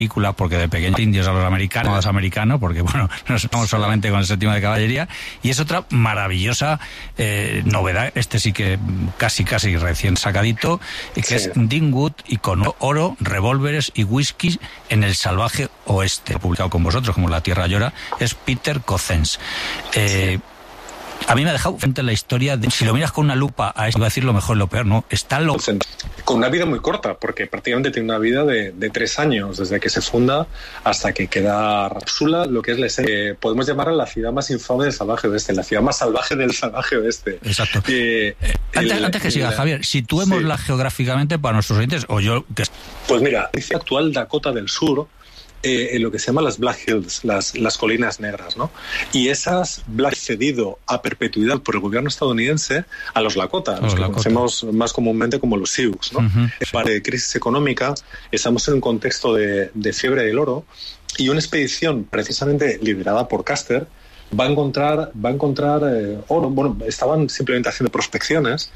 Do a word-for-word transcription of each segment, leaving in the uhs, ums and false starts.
película, porque de pequeños indios a los americanos, a los americanos, porque bueno, nos vamos solamente con el séptimo de caballería, y es otra maravillosa eh, novedad, este sí que casi casi recién sacadito, que sí. Es Dean Wood y con oro, revólveres y whisky en el salvaje oeste, publicado con vosotros como La Tierra Llora, es Peter Cozzens. Eh, sí. A mí me ha dejado frente a la historia de, si lo miras con una lupa, a esto iba a decir lo mejor, lo peor, ¿no? Está lo... Con una vida muy corta, porque prácticamente tiene una vida de, de tres años, desde que se funda hasta que queda Rapsula, lo que es la serie. Podemos llamarla la ciudad más infame del salvaje oeste, la ciudad más salvaje del salvaje oeste. Exacto. Eh, antes, el, antes que siga, el, Javier, situémosla sí. geográficamente para nuestros oyentes, o yo... Que... Pues mira, dice actual Dakota del Sur, Eh, en lo que se llama las Black Hills, las, las colinas negras, ¿no? Y esas Black cedido a perpetuidad por el gobierno estadounidense a los Lakota, los, los que Lakota. Conocemos más comúnmente como los Sioux, ¿no? Uh-huh. Para de crisis económica, estamos en un contexto de, de fiebre del oro, y una expedición precisamente liderada por Custer va a encontrar, va a encontrar eh, oro. Bueno, estaban simplemente haciendo prospecciones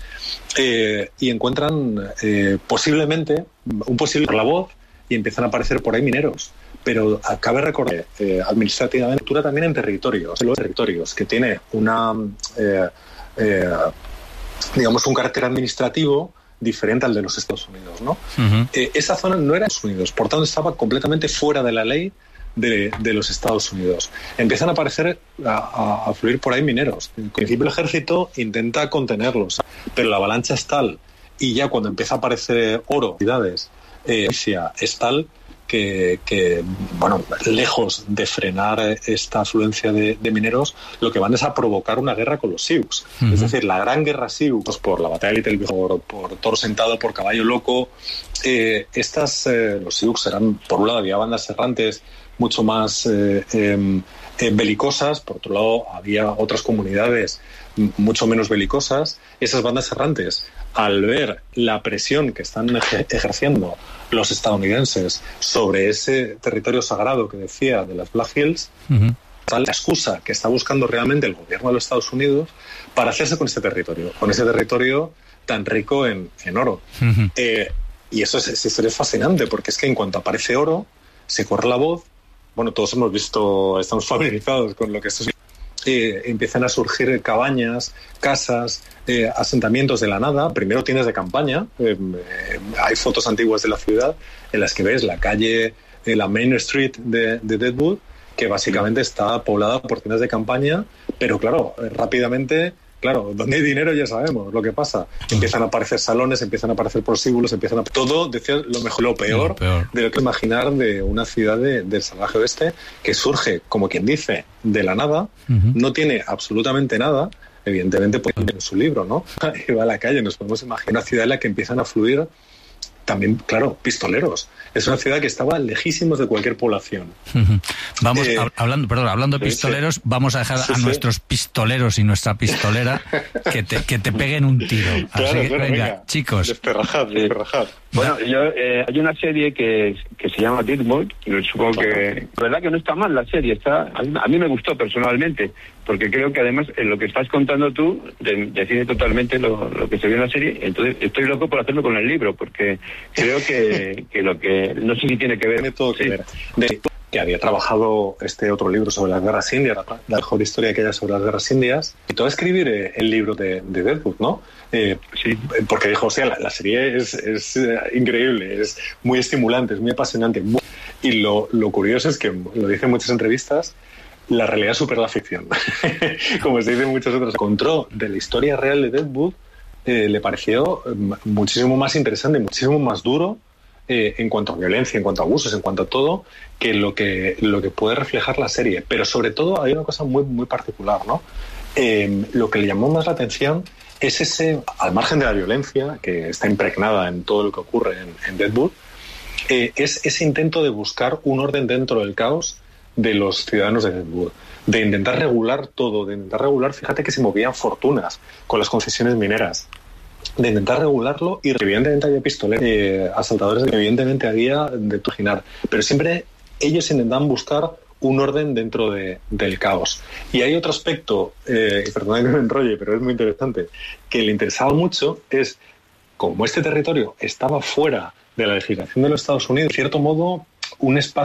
eh, y encuentran eh, posiblemente un posible por la voz, y empiezan a aparecer por ahí mineros. Pero cabe recordar, eh, administrativamente, también en territorios, los territorios, que tiene una, eh, eh, digamos, un carácter administrativo diferente al de los Estados Unidos, ¿no? Uh-huh. Eh, esa zona no era Estados Unidos, por tanto estaba completamente fuera de la ley de, de los Estados Unidos. Empiezan a aparecer, a, a, a fluir por ahí mineros. En principio el ejército intenta contenerlos, pero la avalancha es tal, y ya cuando empieza a aparecer oro, eh, es tal Que, que, bueno, lejos de frenar esta afluencia de, de mineros, lo que van es a provocar una guerra con los Sioux. Uh-huh. Es decir, la gran guerra Sioux, pues por la batalla de Little Bighorn, por, por toro sentado, por caballo loco, eh, estas, eh, los Sioux eran, por un lado, había bandas errantes mucho más eh, eh, eh, belicosas, por otro lado, había otras comunidades mucho menos belicosas. Esas bandas errantes, al ver la presión que están ejer- ejerciendo los estadounidenses sobre ese territorio sagrado que decía de las Black Hills, uh-huh. la excusa que está buscando realmente el gobierno de los Estados Unidos para hacerse con este territorio, con ese territorio tan rico en, en oro. Uh-huh. Eh, y eso es, esa historia es fascinante, porque es que en cuanto aparece oro, se corre la voz. Bueno, todos hemos visto, estamos familiarizados con lo que esto es. Eh, empiezan a surgir cabañas, casas, eh, asentamientos de la nada. Primero tienes de campaña, eh, eh, hay fotos antiguas de la ciudad en las que ves la calle, eh, la Main Street de, de Deadwood, que básicamente está poblada por tiendas de campaña, pero claro, eh, rápidamente, claro, donde hay dinero ya sabemos lo que pasa. Empiezan a aparecer salones, empiezan a aparecer prostíbulos, empiezan a... Todo, decía, lo mejor, lo peor, lo peor. de lo que imaginar de una ciudad de, del salvaje oeste que surge, como quien dice, de la nada, uh-huh. no tiene absolutamente nada, evidentemente pues, en su libro, ¿no? Y va a la calle, nos podemos imaginar una ciudad en la que empiezan a fluir también, claro, pistoleros. Es una ciudad que estaba lejísimos de cualquier población. Uh-huh. Vamos, eh, hablando, perdón, hablando de pistoleros, sí, sí. vamos a dejar sí, a sí. nuestros pistoleros y nuestra pistolera que te, que te peguen un tiro. Claro, Así que, claro, venga, venga, chicos. Desperrajad, desperrajad. Bueno, yo, eh, hay una serie que, que se llama Deadwood, y supongo que... La verdad que no está mal la serie, está a mí, a mí me gustó personalmente, porque creo que además en lo que estás contando tú de, define totalmente lo, lo que se vio en la serie. Entonces estoy loco por hacerlo con el libro, porque creo que, que lo que... No sé si tiene que ver... Tiene todo que sí. ver. De, que había trabajado este otro libro sobre las guerras indias, la mejor historia que haya sobre las guerras indias, y todo a escribir eh, el libro de, de Deadwood, ¿no? Eh, sí, porque dijo, o sea, la, la serie es, es uh, increíble, es muy estimulante, es muy apasionante. Muy... Y lo, lo curioso es que, lo dicen en muchas entrevistas, la realidad supera la ficción. Como se dice en muchas otras. Encontró de la historia real de Deadwood, eh, le pareció muchísimo más interesante, muchísimo más duro, Eh, en cuanto a violencia, en cuanto a abusos, en cuanto a todo, que lo que lo que puede reflejar la serie. Pero sobre todo hay una cosa muy muy particular, ¿no? Eh, lo que le llamó más la atención es ese, al margen de la violencia que está impregnada en todo lo que ocurre en, en Deadwood, eh, es ese intento de buscar un orden dentro del caos de los ciudadanos de Deadwood, de intentar regular todo, de intentar regular, fíjate que se movían fortunas con las concesiones mineras, de intentar regularlo, y evidentemente había pistoleros, eh, asaltadores, evidentemente había de tujinar, pero siempre ellos intentaban buscar un orden dentro de, del caos. Y hay otro aspecto, eh, y perdón que me enrolle, pero es muy interesante, que le interesaba mucho, es como este territorio estaba fuera de la legislación de los Estados Unidos, en cierto modo un espacio